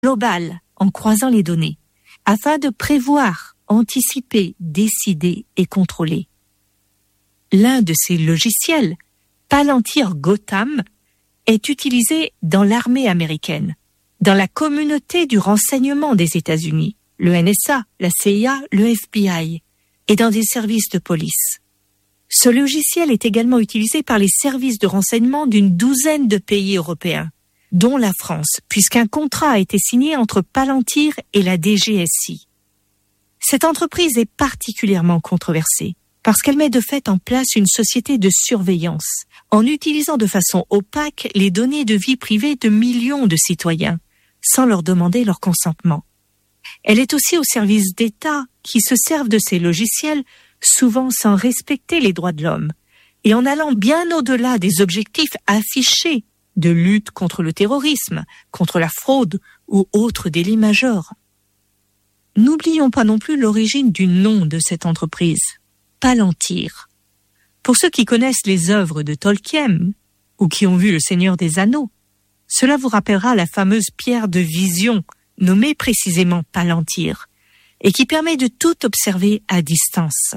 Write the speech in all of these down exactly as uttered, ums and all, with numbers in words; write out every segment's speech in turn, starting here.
global en croisant les données, afin de prévoir, anticiper, décider et contrôler. L'un de ces logiciels, Palantir Gotham, est utilisé dans l'armée américaine, dans la communauté du renseignement des États-Unis, le N S A, la C I A, le F B I, et dans des services de police. Ce logiciel est également utilisé par les services de renseignement d'une douzaine de pays européens, dont la France, puisqu'un contrat a été signé entre Palantir et la D G S I. Cette entreprise est particulièrement controversée parce qu'elle met de fait en place une société de surveillance en utilisant de façon opaque les données de vie privée de millions de citoyens, sans leur demander leur consentement. Elle est aussi au service d'États qui se servent de ces logiciels, souvent sans respecter les droits de l'homme, et en allant bien au-delà des objectifs affichés de lutte contre le terrorisme, contre la fraude ou autres délits majeurs. N'oublions pas non plus l'origine du nom de cette entreprise, Palantir. Pour ceux qui connaissent les œuvres de Tolkien ou qui ont vu Le Seigneur des Anneaux, cela vous rappellera la fameuse pierre de vision nommée précisément Palantir et qui permet de tout observer à distance.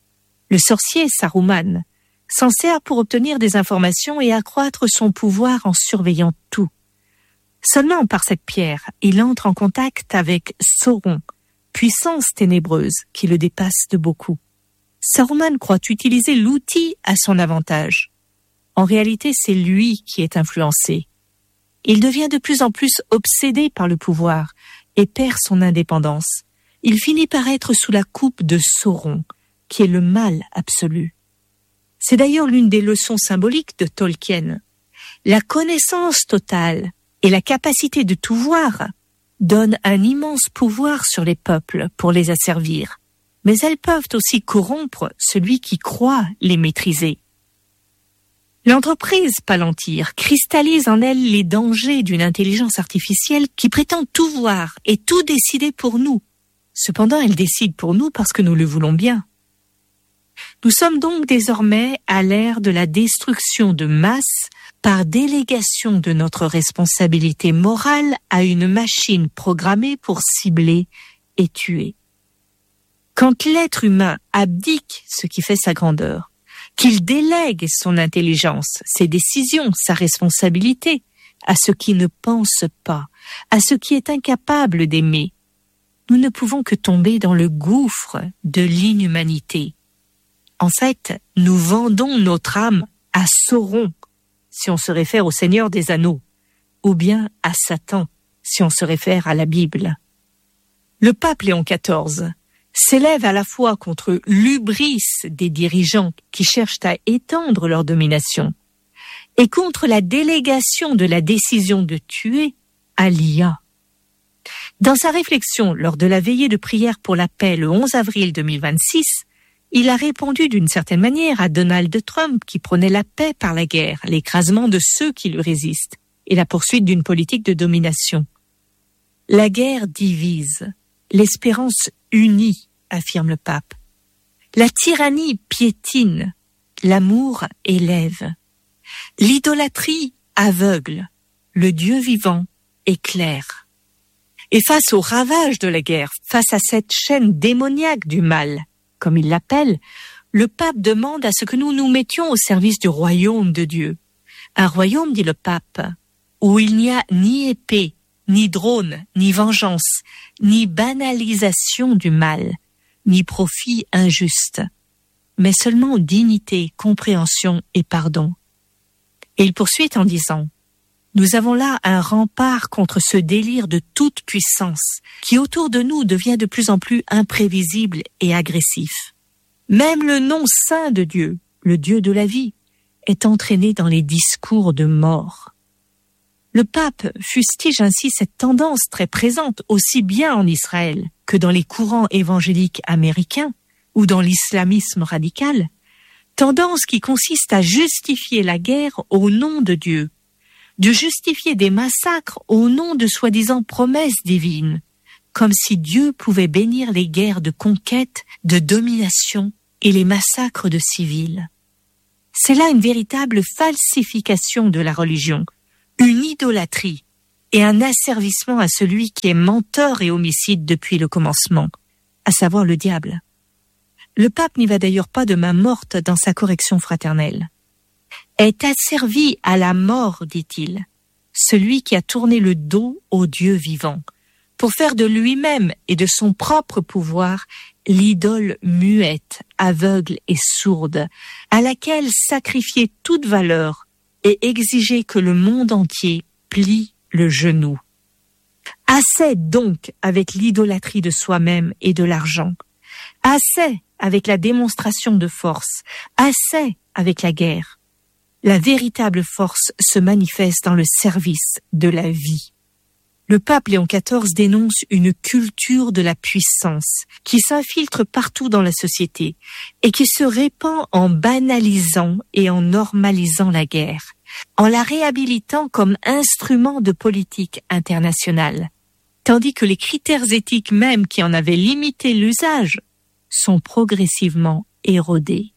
Le sorcier Saruman s'en sert pour obtenir des informations et accroître son pouvoir en surveillant tout. Seulement par cette pierre, il entre en contact avec Sauron, puissance ténébreuse qui le dépasse de beaucoup. Saruman croit utiliser l'outil à son avantage. En réalité, c'est lui qui est influencé. Il devient de plus en plus obsédé par le pouvoir et perd son indépendance. Il finit par être sous la coupe de Sauron, qui est le mal absolu. C'est d'ailleurs l'une des leçons symboliques de Tolkien. La connaissance totale et la capacité de tout voir donnent un immense pouvoir sur les peuples pour les asservir. Mais elles peuvent aussi corrompre celui qui croit les maîtriser. L'entreprise Palantir cristallise en elle les dangers d'une intelligence artificielle qui prétend tout voir et tout décider pour nous. Cependant, elle décide pour nous parce que nous le voulons bien. Nous sommes donc désormais à l'ère de la destruction de masse par délégation de notre responsabilité morale à une machine programmée pour cibler et tuer. Quand l'être humain abdique ce qui fait sa grandeur, qu'il délègue son intelligence, ses décisions, sa responsabilité à ce qui ne pense pas, à ce qui est incapable d'aimer, nous ne pouvons que tomber dans le gouffre de l'inhumanité. En fait, nous vendons notre âme à Sauron, si on se réfère au Seigneur des Anneaux, ou bien à Satan, si on se réfère à la Bible. Le pape Léon quatorze s'élève à la fois contre l'hubris des dirigeants qui cherchent à étendre leur domination et contre la délégation de la décision de tuer à l'I A. Dans sa réflexion lors de la veillée de prière pour la paix le onze avril deux mille vingt-six, il a répondu d'une certaine manière à Donald Trump qui prônait la paix par la guerre, l'écrasement de ceux qui lui résistent et la poursuite d'une politique de domination. La guerre divise, l'espérance unie, affirme le pape. La tyrannie piétine, l'amour élève. L'idolâtrie aveugle, le Dieu vivant éclaire. Et face au ravage de la guerre, face à cette chaîne démoniaque du mal, comme il l'appelle, le pape demande à ce que nous nous mettions au service du royaume de Dieu. Un royaume, dit le pape, où il n'y a ni épée, ni drone, ni vengeance, ni banalisation du mal, ni profit injuste, mais seulement dignité, compréhension et pardon. Et il poursuit en disant « Nous avons là un rempart contre ce délire de toute puissance qui autour de nous devient de plus en plus imprévisible et agressif. Même le nom saint de Dieu, le Dieu de la vie, est entraîné dans les discours de mort. » Le pape fustige ainsi cette tendance très présente aussi bien en Israël que dans les courants évangéliques américains ou dans l'islamisme radical, tendance qui consiste à justifier la guerre au nom de Dieu, de justifier des massacres au nom de soi-disant promesses divines, comme si Dieu pouvait bénir les guerres de conquête, de domination et les massacres de civils. C'est là une véritable falsification de la religion, une idolâtrie, et un asservissement à celui qui est menteur et homicide depuis le commencement, à savoir le diable. Le pape n'y va d'ailleurs pas de main morte dans sa correction fraternelle. Est asservi à la mort, dit-il, celui qui a tourné le dos au Dieu vivant, pour faire de lui-même et de son propre pouvoir l'idole muette, aveugle et sourde, à laquelle sacrifier toute valeur et exiger que le monde entier plie le genou. Assez donc avec l'idolâtrie de soi-même et de l'argent, assez avec la démonstration de force, assez avec la guerre. La véritable force se manifeste dans le service de la vie. Le pape Léon quatorze dénonce une culture de la puissance qui s'infiltre partout dans la société et qui se répand en banalisant et en normalisant la guerre, en la réhabilitant comme instrument de politique internationale, tandis que les critères éthiques même qui en avaient limité l'usage sont progressivement érodés.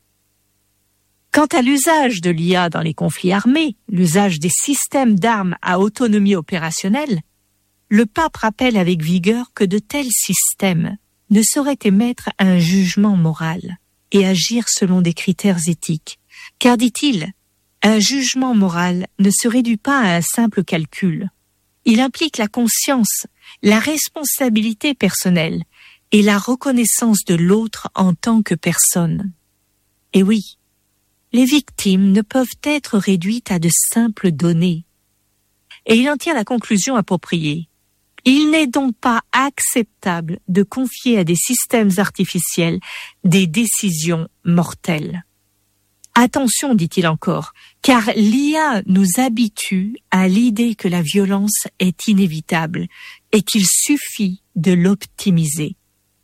Quant à l'usage de l'I A dans les conflits armés, l'usage des systèmes d'armes à autonomie opérationnelle, le pape rappelle avec vigueur que de tels systèmes ne sauraient émettre un jugement moral et agir selon des critères éthiques, car, dit-il, un jugement moral ne se réduit pas à un simple calcul. Il implique la conscience, la responsabilité personnelle et la reconnaissance de l'autre en tant que personne. Et oui, les victimes ne peuvent être réduites à de simples données. Et il en tire la conclusion appropriée. Il n'est donc pas acceptable de confier à des systèmes artificiels des décisions mortelles. Attention, dit-il encore, car l'I A nous habitue à l'idée que la violence est inévitable et qu'il suffit de l'optimiser.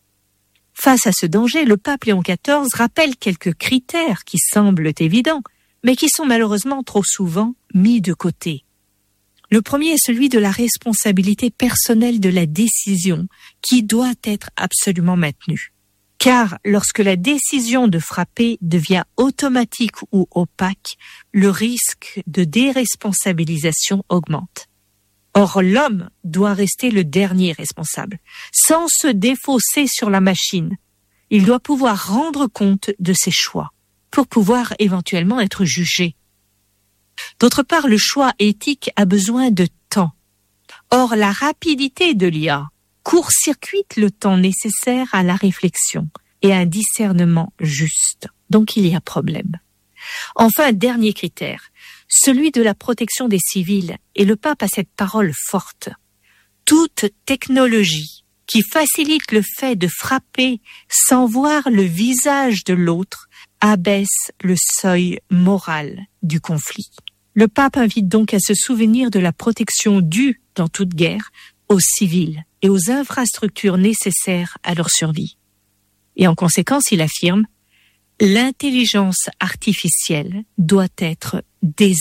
Face à ce danger, le pape Léon quatorze rappelle quelques critères qui semblent évidents, mais qui sont malheureusement trop souvent mis de côté. Le premier est celui de la responsabilité personnelle de la décision, qui doit être absolument maintenue. Car lorsque la décision de frapper devient automatique ou opaque, le risque de déresponsabilisation augmente. Or, l'homme doit rester le dernier responsable, sans se défausser sur la machine. Il doit pouvoir rendre compte de ses choix, pour pouvoir éventuellement être jugé. D'autre part, le choix éthique a besoin de temps. Or, la rapidité de l'I A court-circuite le temps nécessaire à la réflexion et à un discernement juste. Donc, il y a problème. Enfin, dernier critère, celui de la protection des civils, et le pape a cette parole forte. Toute technologie qui facilite le fait de frapper sans voir le visage de l'autre abaisse le seuil moral du conflit. Le pape invite donc à se souvenir de la protection due dans toute guerre aux civils et aux infrastructures nécessaires à leur survie. Et en conséquence, il affirme « L'intelligence artificielle doit être désarmée »,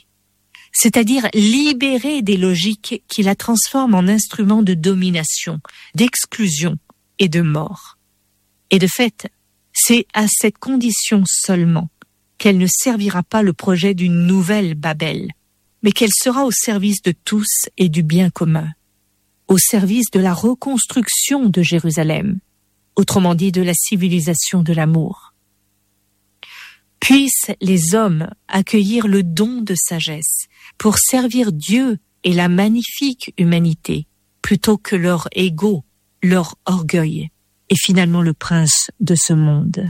c'est-à-dire libérée des logiques qui la transforment en instrument de domination, d'exclusion et de mort. Et de fait, c'est à cette condition seulement qu'elle ne servira pas le projet d'une nouvelle Babel, mais qu'elle sera au service de tous et du bien commun, au service de la reconstruction de Jérusalem, autrement dit de la civilisation de l'amour. Puissent les hommes accueillir le don de sagesse pour servir Dieu et la magnifique humanité, plutôt que leur ego, leur orgueil, et finalement le prince de ce monde.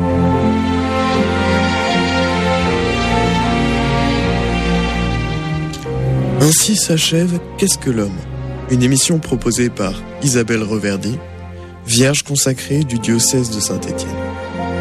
Ainsi s'achève Qu'est-ce que l'homme ? Une émission proposée par Isabelle Reverdy, vierge consacrée du diocèse de Saint-Étienne.